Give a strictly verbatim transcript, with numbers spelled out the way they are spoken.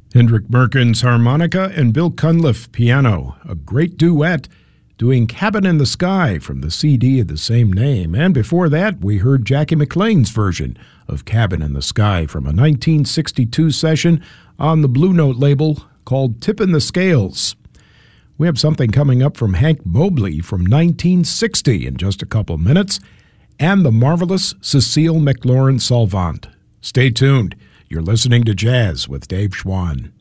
Hendrik Merkens harmonica and Bill Cunliffe piano, a great duet doing Cabin in the Sky from the C D of the same name. And before that, we heard Jackie McLean's version of Cabin in the Sky from a nineteen sixty-two session on the Blue Note label called Tippin' the Scales. We have something coming up from Hank Mobley from nineteen sixty in just a couple minutes, and the marvelous Cecile McLaurin Salvant. Stay tuned. You're listening to Jazz with Dave Schwann.